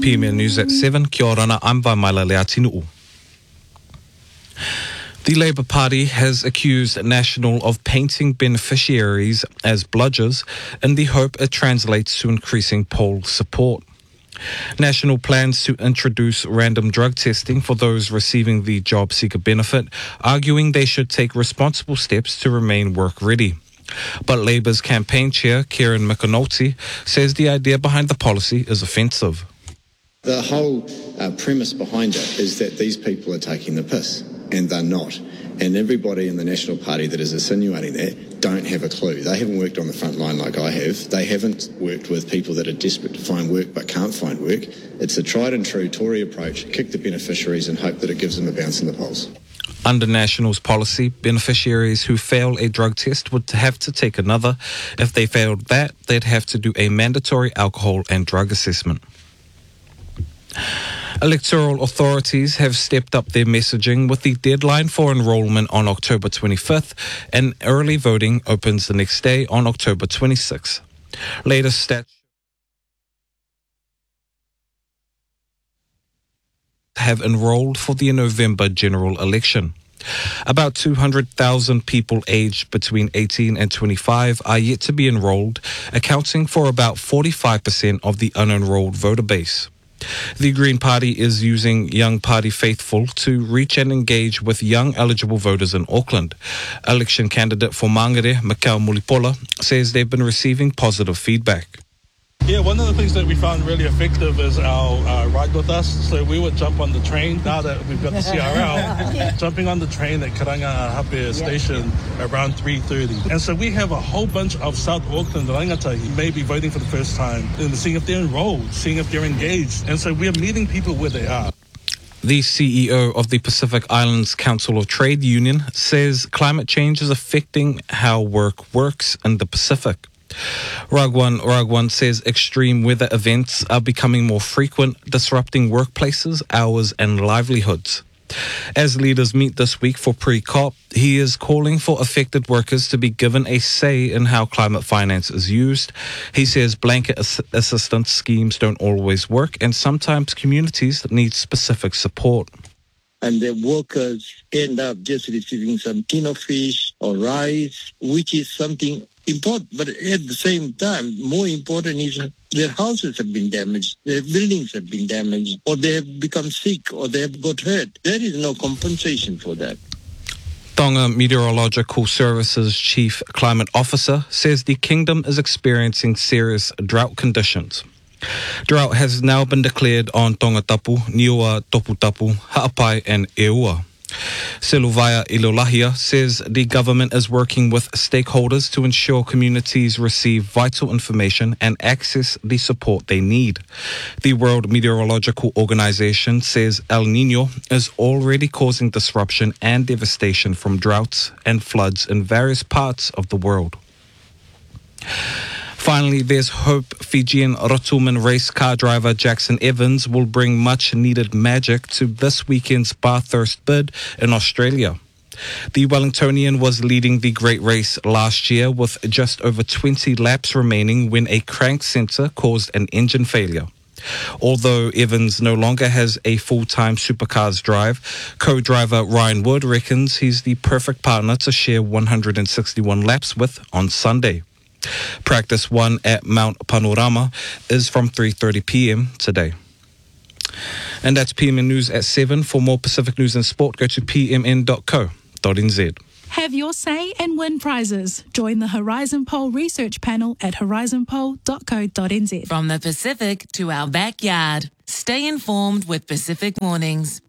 PMN News at 7. Kia orana, I'm Vaimaila Leatinu'u. The Labour Party has accused National of painting beneficiaries as bludgers in the hope it translates to increasing poll support. National plans to introduce random drug testing for those receiving the job seeker benefit, arguing they should take responsible steps to remain work ready. But Labour's campaign chair, Kieran McAnulty, says the idea behind the policy is offensive. The whole premise behind it is that these people are taking the piss, and they're not. And everybody in the National Party that is insinuating that don't have a clue. They haven't worked on the front line like I have. They haven't worked with people that are desperate to find work but can't find work. It's a tried and true Tory approach, kick the beneficiaries and hope that it gives them a bounce in the polls. Under National's policy, beneficiaries who fail a drug test would have to take another. If they failed that, they'd have to do a mandatory alcohol and drug assessment. Electoral authorities have stepped up their messaging with the deadline for enrolment on October 25th, and early voting opens the next day on October 26th. Latest stats have enrolled for the November general election. About 200,000 people aged between 18 and 25 are yet to be enrolled, accounting for about 45% of the unenrolled voter base. The Green Party is using Young Party faithful to reach and engage with young eligible voters in Auckland. Election candidate for Mangere, Mikau Mulipola, says they've been receiving positive feedback. Yeah, one of the things that we found really effective is our Ride With Us. So we would jump on the train, now that we've got the CRL, jumping on the train at Karangahape Station around 3:30. And so we have a whole bunch of South Auckland rangatahi maybe voting for the first time and seeing if they're enrolled, seeing if they're engaged. And so we're meeting people where they are. The CEO of the Pacific Islands Council of Trade Union says climate change is affecting how work works in the Pacific. Ragwan says extreme weather events are becoming more frequent, disrupting workplaces, hours and livelihoods. As leaders meet this week for pre-COP, he is calling for affected workers to be given a say in how climate finance is used. He says blanket assistance schemes don't always work and sometimes communities need specific support. And the workers end up just receiving some tin of fish or rice, which is something important. But at the same time, more important is their houses have been damaged, their buildings have been damaged, or they have become sick, or they have got hurt. There is no compensation for that. Tonga Meteorological Services Chief Climate Officer says the kingdom is experiencing serious drought conditions. Drought has now been declared on Tongatapu, Niua, Toputapu, Ha'apai and Eua. Siluvaya Ilolahia says the government is working with stakeholders to ensure communities receive vital information and access the support they need. The World Meteorological Organization says El Niño is already causing disruption and devastation from droughts and floods in various parts of the world. Finally, there's hope Fijian Rotuman race car driver Jackson Evans will bring much-needed magic to this weekend's Bathurst bid in Australia. The Wellingtonian was leading the great race last year with just over 20 laps remaining when a crank sensor caused an engine failure. Although Evans no longer has a full-time supercars drive, co-driver Ryan Wood reckons he's the perfect partner to share 161 laps with on Sunday. Practice 1 at Mount Panorama is from 3:30 p.m. today. And that's PMN News at 7. For more Pacific news and sport, go to pmn.co.nz. Have your say and win prizes. Join the Horizon Poll research panel at horizonpoll.co.nz. From the Pacific to our backyard, stay informed with Pacific Mornings.